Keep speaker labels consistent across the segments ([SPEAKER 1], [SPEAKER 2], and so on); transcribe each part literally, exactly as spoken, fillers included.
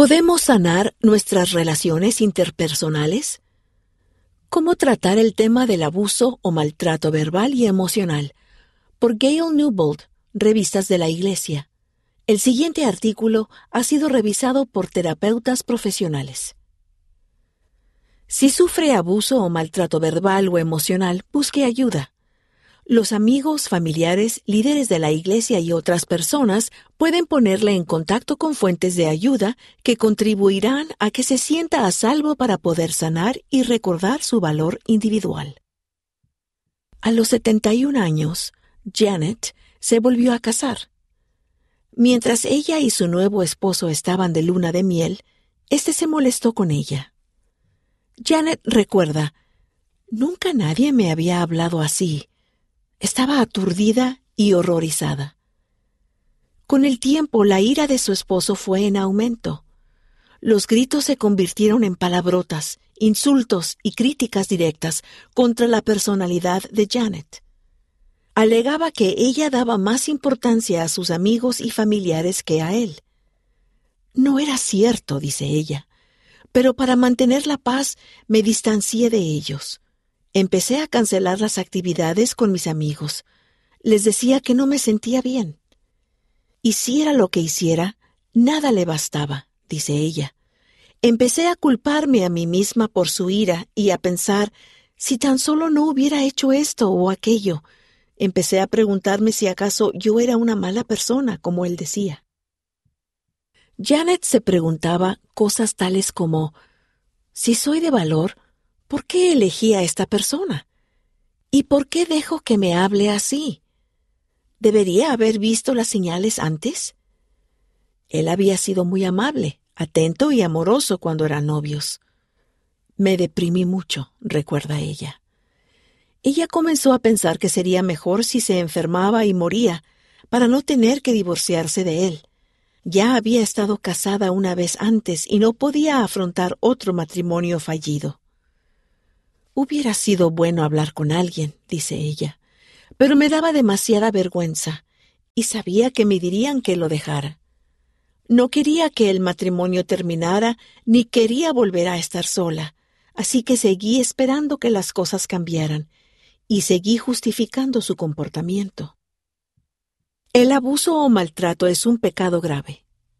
[SPEAKER 1] ¿Podemos sanar nuestras relaciones interpersonales? ¿Cómo tratar el tema del abuso o maltrato verbal y emocional? Por Gail Newbold, Revistas de la Iglesia. El siguiente artículo ha sido revisado por terapeutas profesionales. Si sufre abuso o maltrato verbal o emocional, busque ayuda. Los amigos, familiares, líderes de la iglesia y otras personas pueden ponerle en contacto con fuentes de ayuda que contribuirán a que se sienta a salvo para poder sanar y recordar su valor individual. A los setenta y un años, Janet se volvió a casar. Mientras ella y su nuevo esposo estaban de luna de miel, éste se molestó con ella. Janet recuerda: «Nunca nadie me había hablado así». Estaba aturdida y horrorizada. Con el tiempo, la ira de su esposo fue en aumento. Los gritos se convirtieron en palabrotas, insultos y críticas directas contra la personalidad de Janet. Alegaba que ella daba más importancia a sus amigos y familiares que a él. No era cierto, dice ella, pero para mantener la paz me distancié de ellos. Empecé a cancelar las actividades con mis amigos. Les decía que no me sentía bien. Hiciera lo que hiciera, nada le bastaba, dice ella. Empecé a culparme a mí misma por su ira y a pensar, si tan solo no hubiera hecho esto o aquello. Empecé a preguntarme si acaso yo era una mala persona, como él decía. Janet se preguntaba cosas tales como, si soy de valor, ¿por qué elegí a esta persona? ¿Y por qué dejo que me hable así? ¿Debería haber visto las señales antes? Él había sido muy amable, atento y amoroso cuando eran novios. Me deprimí mucho, recuerda ella. Ella comenzó a pensar que sería mejor si se enfermaba y moría, para no tener que divorciarse de él. Ya había estado casada una vez antes y no podía afrontar otro matrimonio fallido. Hubiera sido bueno hablar con alguien, dice ella, pero me daba demasiada vergüenza y sabía que me dirían que lo dejara. No quería que el matrimonio terminara ni quería volver a estar sola, así que seguí esperando que las cosas cambiaran y seguí justificando su comportamiento. El abuso o maltrato es un pecado grave.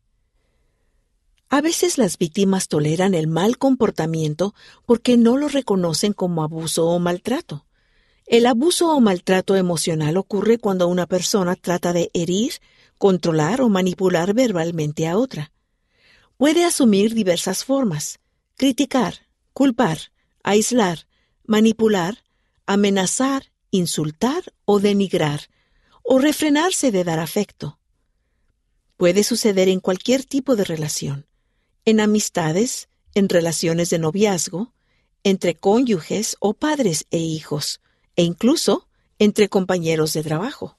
[SPEAKER 1] A veces las víctimas toleran el mal comportamiento porque no lo reconocen como abuso o maltrato. El abuso o maltrato emocional ocurre cuando una persona trata de herir, controlar o manipular verbalmente a otra. Puede asumir diversas formas: criticar, culpar, aislar, manipular, amenazar, insultar o denigrar, o refrenarse de dar afecto. Puede suceder en cualquier tipo de relación. En amistades, en relaciones de noviazgo, entre cónyuges o padres e hijos, e incluso entre compañeros de trabajo.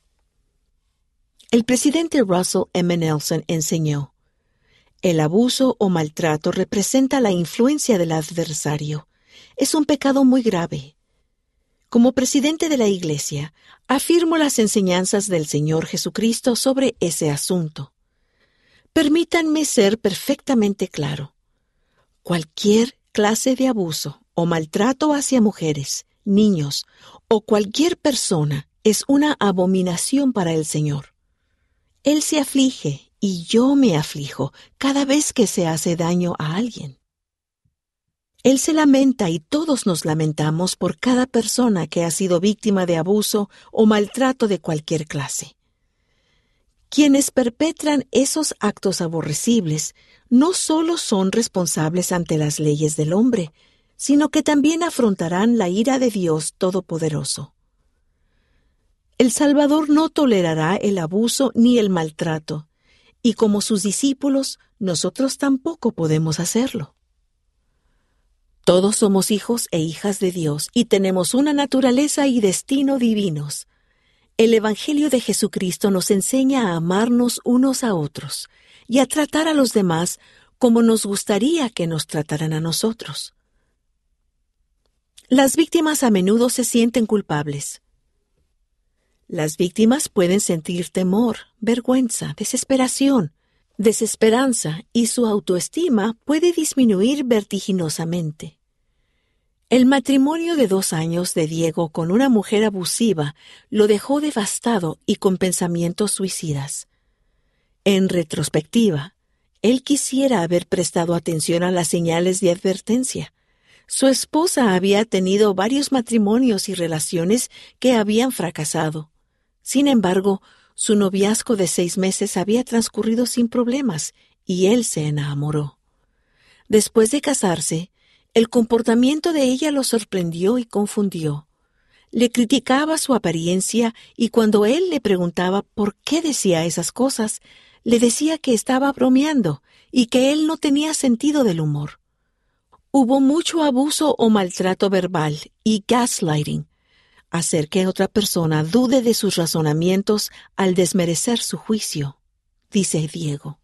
[SPEAKER 1] El presidente Russell M. Nelson enseñó: el abuso o maltrato representa la influencia del adversario. Es un pecado muy grave. Como presidente de la Iglesia, afirmo las enseñanzas del Señor Jesucristo sobre ese asunto. Permítanme ser perfectamente claro. Cualquier clase de abuso o maltrato hacia mujeres, niños o cualquier persona es una abominación para el Señor. Él se aflige y yo me aflijo cada vez que se hace daño a alguien. Él se lamenta y todos nos lamentamos por cada persona que ha sido víctima de abuso o maltrato de cualquier clase. Quienes perpetran esos actos aborrecibles no solo son responsables ante las leyes del hombre, sino que también afrontarán la ira de Dios Todopoderoso. El Salvador no tolerará el abuso ni el maltrato, y como sus discípulos, nosotros tampoco podemos hacerlo. Todos somos hijos e hijas de Dios y tenemos una naturaleza y destino divinos. El Evangelio de Jesucristo nos enseña a amarnos unos a otros y a tratar a los demás como nos gustaría que nos trataran a nosotros. Las víctimas a menudo se sienten culpables. Las víctimas pueden sentir temor, vergüenza, desesperación, desesperanza y su autoestima puede disminuir vertiginosamente. El matrimonio de dos años de Diego con una mujer abusiva lo dejó devastado y con pensamientos suicidas. En retrospectiva, él quisiera haber prestado atención a las señales de advertencia. Su esposa había tenido varios matrimonios y relaciones que habían fracasado. Sin embargo, su noviazgo de seis meses había transcurrido sin problemas y él se enamoró. Después de casarse, el comportamiento de ella lo sorprendió y confundió. Le criticaba su apariencia y cuando él le preguntaba por qué decía esas cosas, le decía que estaba bromeando y que él no tenía sentido del humor. Hubo mucho abuso o maltrato verbal y gaslighting, hacer que otra persona dude de sus razonamientos al desmerecer su juicio, dice Diego.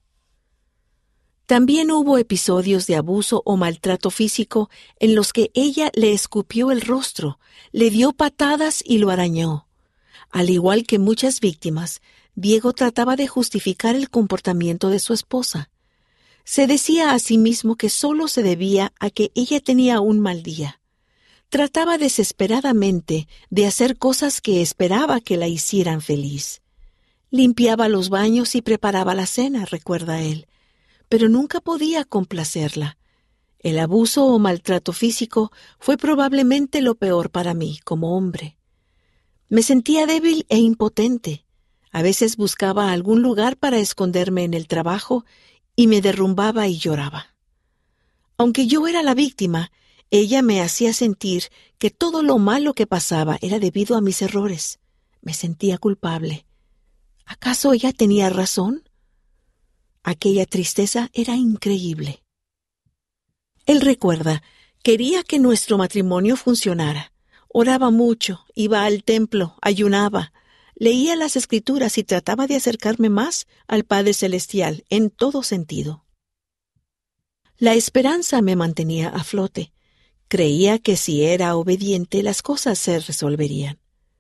[SPEAKER 1] También hubo episodios de abuso o maltrato físico en los que ella le escupió el rostro, le dio patadas y lo arañó. Al igual que muchas víctimas, Diego trataba de justificar el comportamiento de su esposa. Se decía a sí mismo que solo se debía a que ella tenía un mal día. Trataba desesperadamente de hacer cosas que esperaba que la hicieran feliz. Limpiaba los baños y preparaba la cena, recuerda él, pero nunca podía complacerla. El abuso o maltrato físico fue probablemente lo peor para mí como hombre. Me sentía débil e impotente. A veces buscaba algún lugar para esconderme en el trabajo y me derrumbaba y lloraba. Aunque yo era la víctima, ella me hacía sentir que todo lo malo que pasaba era debido a mis errores. Me sentía culpable. ¿Acaso ella tenía razón? Aquella tristeza era increíble. Él recuerda, quería que nuestro matrimonio funcionara. Oraba mucho, iba al templo, ayunaba, leía las Escrituras y trataba de acercarme más al Padre Celestial en todo sentido. La esperanza me mantenía a flote. Creía que si era obediente las cosas se resolverían.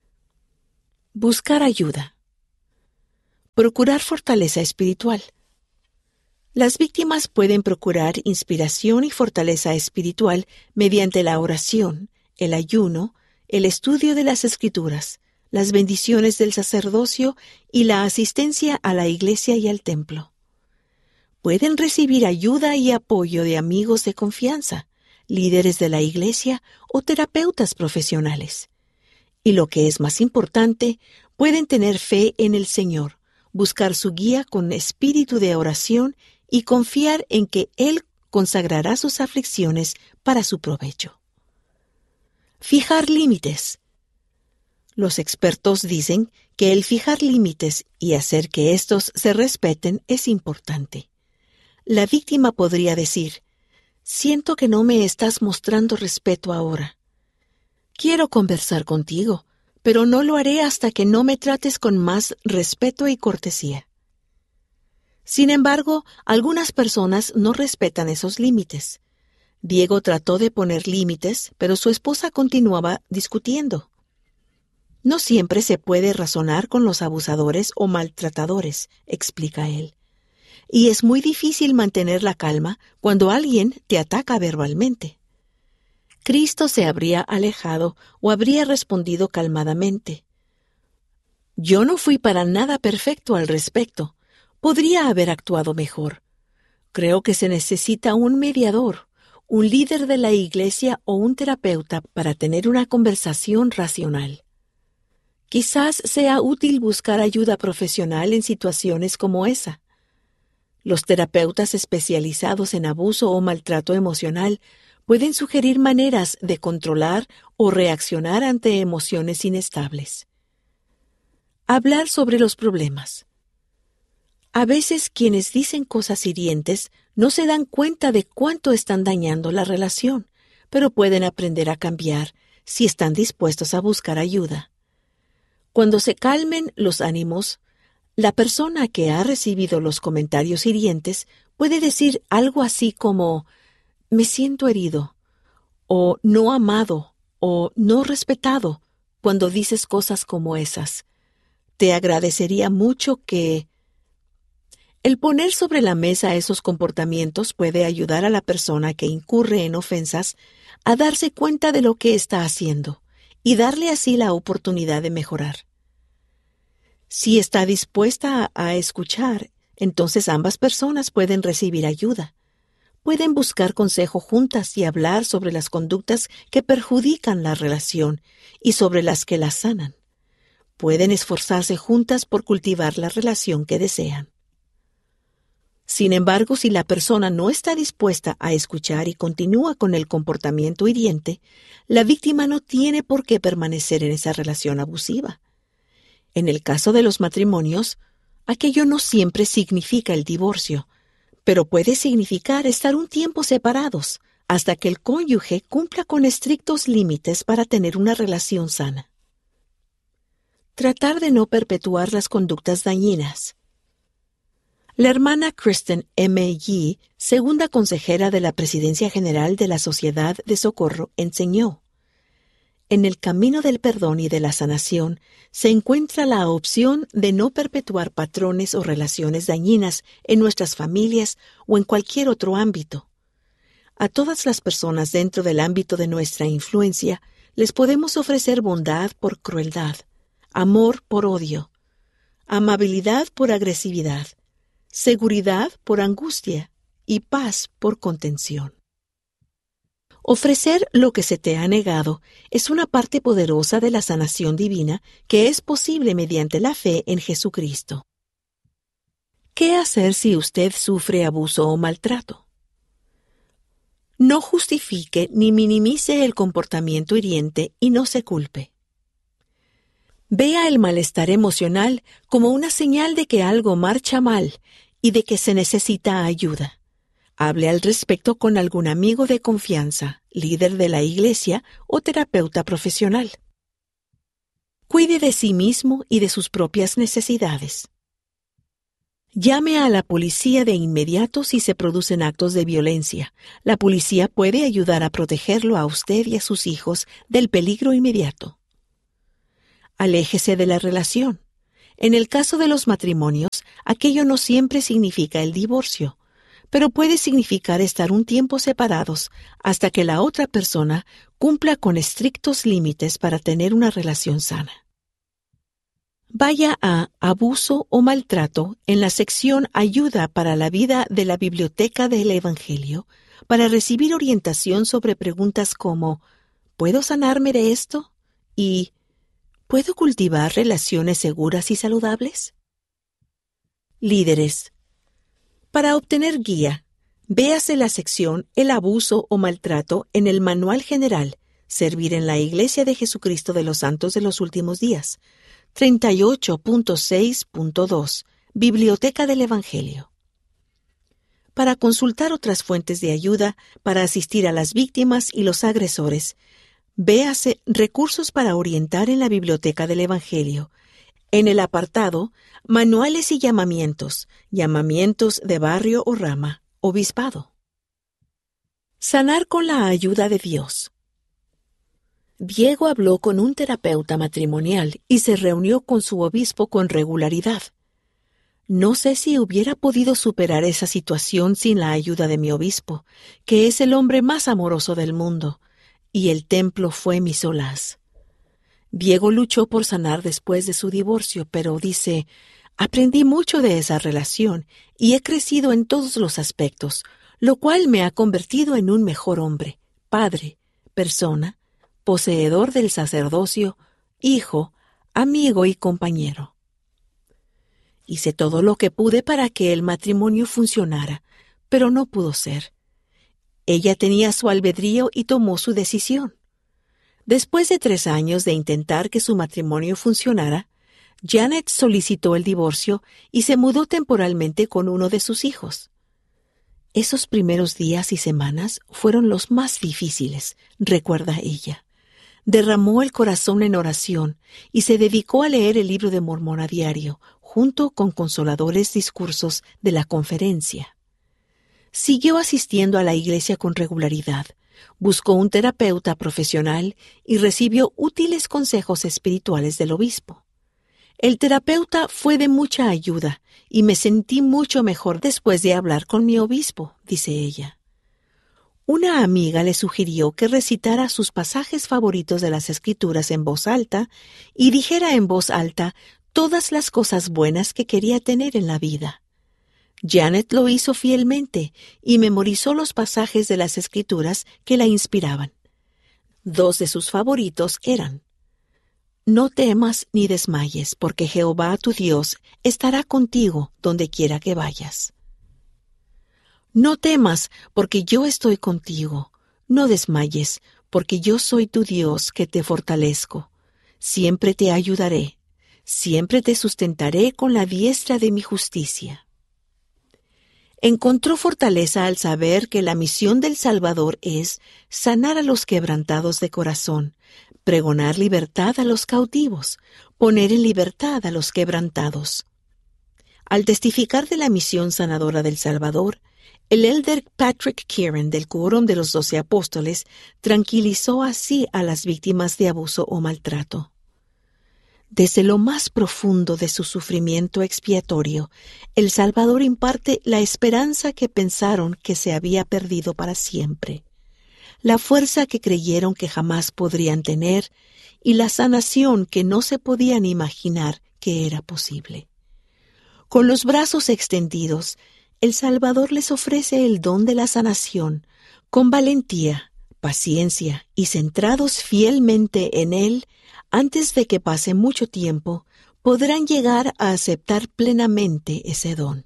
[SPEAKER 1] Buscar ayuda. Procurar fortaleza espiritual. Las víctimas pueden procurar inspiración y fortaleza espiritual mediante la oración, el ayuno, el estudio de las Escrituras, las bendiciones del sacerdocio y la asistencia a la iglesia y al templo. Pueden recibir ayuda y apoyo de amigos de confianza, líderes de la iglesia o terapeutas profesionales. Y lo que es más importante, pueden tener fe en el Señor, buscar su guía con espíritu de oración y confiar en que Él consagrará sus aflicciones para su provecho. Fijar límites. Los expertos dicen que el fijar límites y hacer que estos se respeten es importante. La víctima podría decir, «Siento que no me estás mostrando respeto ahora. Quiero conversar contigo, pero no lo haré hasta que no me trates con más respeto y cortesía». Sin embargo, algunas personas no respetan esos límites. Diego trató de poner límites, pero su esposa continuaba discutiendo. No siempre se puede razonar con los abusadores o maltratadores, explica él. Y es muy difícil mantener la calma cuando alguien te ataca verbalmente. Cristo se habría alejado o habría respondido calmadamente. Yo no fui para nada perfecto al respecto. Podría haber actuado mejor. Creo que se necesita un mediador, un líder de la iglesia o un terapeuta para tener una conversación racional. Quizás sea útil buscar ayuda profesional en situaciones como esa. Los terapeutas especializados en abuso o maltrato emocional pueden sugerir maneras de controlar o reaccionar ante emociones inestables. Hablar sobre los problemas. A veces quienes dicen cosas hirientes no se dan cuenta de cuánto están dañando la relación, pero pueden aprender a cambiar si están dispuestos a buscar ayuda. Cuando se calmen los ánimos, la persona que ha recibido los comentarios hirientes puede decir algo así como «me siento herido» o «no amado» o «no respetado» cuando dices cosas como esas. Te agradecería mucho que... El poner sobre la mesa esos comportamientos puede ayudar a la persona que incurre en ofensas a darse cuenta de lo que está haciendo y darle así la oportunidad de mejorar. Si está dispuesta a, a escuchar, entonces ambas personas pueden recibir ayuda. Pueden buscar consejo juntas y hablar sobre las conductas que perjudican la relación y sobre las que la sanan. Pueden esforzarse juntas por cultivar la relación que desean. Sin embargo, si la persona no está dispuesta a escuchar y continúa con el comportamiento hiriente, la víctima no tiene por qué permanecer en esa relación abusiva. En el caso de los matrimonios, aquello no siempre significa el divorcio, pero puede significar estar un tiempo separados hasta que el cónyuge cumpla con estrictos límites para tener una relación sana. Tratar de no perpetuar las conductas dañinas. La hermana Kristen M. Yee, segunda consejera de la Presidencia General de la Sociedad de Socorro, enseñó: en el camino del perdón y de la sanación se encuentra la opción de no perpetuar patrones o relaciones dañinas en nuestras familias o en cualquier otro ámbito. A todas las personas dentro del ámbito de nuestra influencia les podemos ofrecer bondad por crueldad, amor por odio, amabilidad por agresividad, seguridad por angustia y paz por contención. Ofrecer lo que se te ha negado es una parte poderosa de la sanación divina que es posible mediante la fe en Jesucristo. ¿Qué hacer si usted sufre abuso o maltrato? No justifique ni minimice el comportamiento hiriente y no se culpe. Vea el malestar emocional como una señal de que algo marcha mal y de que se necesita ayuda. Hable al respecto con algún amigo de confianza, líder de la iglesia o terapeuta profesional. Cuide de sí mismo y de sus propias necesidades. Llame a la policía de inmediato si se producen actos de violencia. La policía puede ayudar a protegerlo a usted y a sus hijos del peligro inmediato. Aléjese de la relación. En el caso de los matrimonios, aquello no siempre significa el divorcio, pero puede significar estar un tiempo separados hasta que la otra persona cumpla con estrictos límites para tener una relación sana. Vaya a Abuso o Maltrato en la sección Ayuda para la Vida de la Biblioteca del Evangelio para recibir orientación sobre preguntas como ¿puedo sanarme de esto? Y ¿puedo cultivar relaciones seguras y saludables? Líderes. Para obtener guía, véase la sección El abuso o maltrato en el Manual General, Servir en la Iglesia de Jesucristo de los Santos de los Últimos Días, treinta y ocho punto seis punto dos, Biblioteca del Evangelio. Para consultar otras fuentes de ayuda para asistir a las víctimas y los agresores, véase Recursos para orientar en la Biblioteca del Evangelio, en el apartado Manuales y llamamientos, llamamientos de barrio o rama, obispado. Sanar con la ayuda de Dios. Diego habló con un terapeuta matrimonial y se reunió con su obispo con regularidad. No sé si hubiera podido superar esa situación sin la ayuda de mi obispo, que es el hombre más amoroso del mundo, y el templo fue mi solaz. Diego luchó por sanar después de su divorcio, pero dice, aprendí mucho de esa relación y he crecido en todos los aspectos, lo cual me ha convertido en un mejor hombre, padre, persona, poseedor del sacerdocio, hijo, amigo y compañero. Hice todo lo que pude para que el matrimonio funcionara, pero no pudo ser. Ella tenía su albedrío y tomó su decisión. Después de tres años de intentar que su matrimonio funcionara, Janet solicitó el divorcio y se mudó temporalmente con uno de sus hijos. Esos primeros días y semanas fueron los más difíciles, recuerda ella. Derramó el corazón en oración y se dedicó a leer el libro de Mormón a diario, junto con consoladores discursos de la conferencia. Siguió asistiendo a la iglesia con regularidad, buscó un terapeuta profesional y recibió útiles consejos espirituales del obispo. El terapeuta fue de mucha ayuda y me sentí mucho mejor después de hablar con mi obispo, dice ella. Una amiga le sugirió que recitara sus pasajes favoritos de las Escrituras en voz alta y dijera en voz alta todas las cosas buenas que quería tener en la vida. Janet lo hizo fielmente y memorizó los pasajes de las Escrituras que la inspiraban. Dos de sus favoritos eran: No temas ni desmayes, porque Jehová tu Dios estará contigo donde quiera que vayas. No temas, porque yo estoy contigo. No desmayes, porque yo soy tu Dios que te fortalezco. Siempre te ayudaré. Siempre te sustentaré con la diestra de mi justicia. Encontró fortaleza al saber que la misión del Salvador es sanar a los quebrantados de corazón, pregonar libertad a los cautivos, poner en libertad a los quebrantados. Al testificar de la misión sanadora del Salvador, el elder Patrick Kieran del Quórum de los Doce Apóstoles tranquilizó así a las víctimas de abuso o maltrato. Desde lo más profundo de su sufrimiento expiatorio, el Salvador imparte la esperanza que pensaron que se había perdido para siempre, la fuerza que creyeron que jamás podrían tener y la sanación que no se podían imaginar que era posible. Con los brazos extendidos, el Salvador les ofrece el don de la sanación, con valentía, paciencia y centrados fielmente en Él. Antes de que pase mucho tiempo, podrán llegar a aceptar plenamente ese don.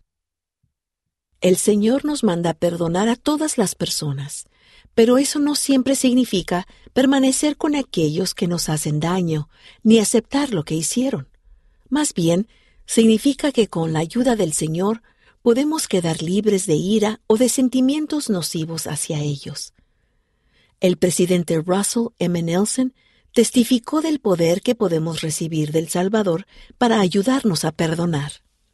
[SPEAKER 1] El Señor nos manda perdonar a todas las personas, pero eso no siempre significa permanecer con aquellos que nos hacen daño, ni aceptar lo que hicieron. Más bien, significa que con la ayuda del Señor podemos quedar libres de ira o de sentimientos nocivos hacia ellos. El presidente Russell M. Nelson testificó del poder que podemos recibir del Salvador para ayudarnos a perdonar.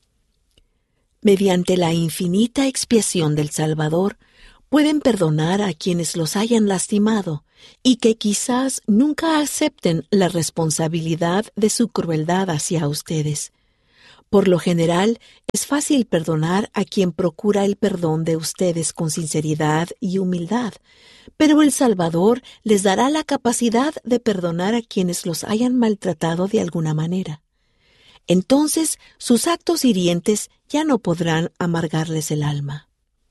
[SPEAKER 1] Mediante la infinita expiación del Salvador, pueden perdonar a quienes los hayan lastimado y que quizás nunca acepten la responsabilidad de su crueldad hacia ustedes. Por lo general, es fácil perdonar a quien procura el perdón de ustedes con sinceridad y humildad, pero el Salvador les dará la capacidad de perdonar a quienes los hayan maltratado de alguna manera. Entonces, sus actos hirientes ya no podrán amargarles el alma.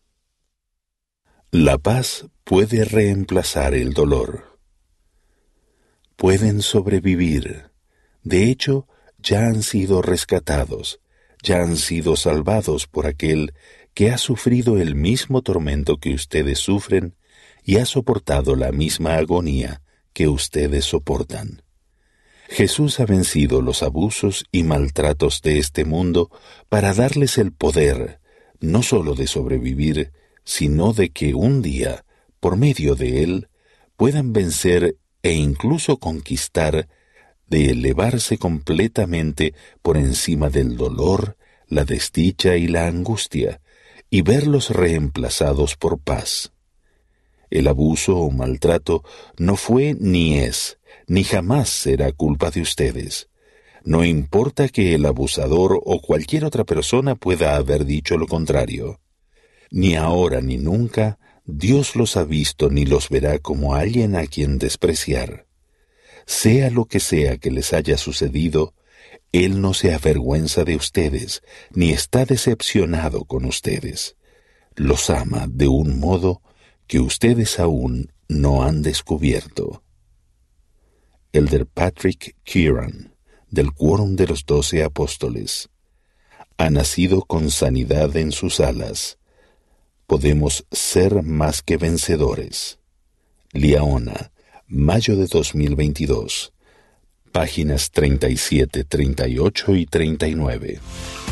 [SPEAKER 2] La paz puede reemplazar el dolor. Pueden sobrevivir. De hecho, ya han sido rescatados, ya han sido salvados por aquel que ha sufrido el mismo tormento que ustedes sufren y ha soportado la misma agonía que ustedes soportan. Jesús ha vencido los abusos y maltratos de este mundo para darles el poder, no solo de sobrevivir, sino de que un día, por medio de Él, puedan vencer e incluso conquistar, de elevarse completamente por encima del dolor, la desdicha y la angustia, y verlos reemplazados por paz. El abuso o maltrato no fue ni es, ni jamás será culpa de ustedes. No importa que el abusador o cualquier otra persona pueda haber dicho lo contrario. Ni ahora ni nunca Dios los ha visto ni los verá como alguien a quien despreciar. Sea lo que sea que les haya sucedido, Él no se avergüenza de ustedes, ni está decepcionado con ustedes. Los ama de un modo que ustedes aún no han descubierto. Elder Patrick Kieran, del Quórum de los Doce Apóstoles. Ha nacido con sanidad en sus alas. Podemos ser más que vencedores. Liaona, mayo de dos mil veintidós. Páginas treinta y siete, treinta y ocho y treinta y nueve.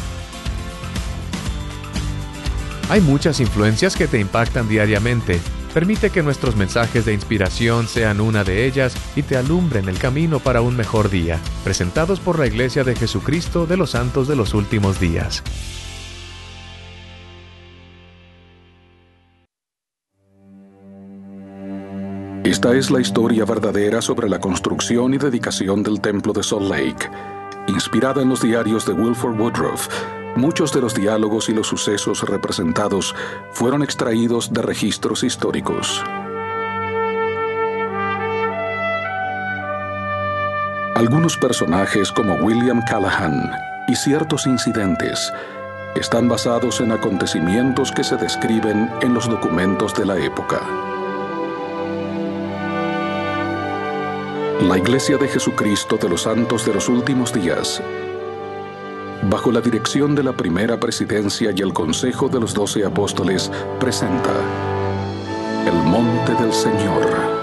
[SPEAKER 3] Hay muchas influencias que te impactan diariamente. Permite que nuestros mensajes de inspiración sean una de ellas y te alumbren el camino para un mejor día. Presentados por la Iglesia de Jesucristo de los Santos de los Últimos Días.
[SPEAKER 4] Esta es la historia verdadera sobre la construcción y dedicación del Templo de Salt Lake. Inspirada en los diarios de Wilford Woodruff, muchos de los diálogos y los sucesos representados fueron extraídos de registros históricos. Algunos personajes como William Callahan y ciertos incidentes están basados en acontecimientos que se describen en los documentos de la época. La Iglesia de Jesucristo de los Santos de los Últimos Días, bajo la dirección de la Primera Presidencia y el Consejo de los Doce Apóstoles, presenta El Monte del Señor.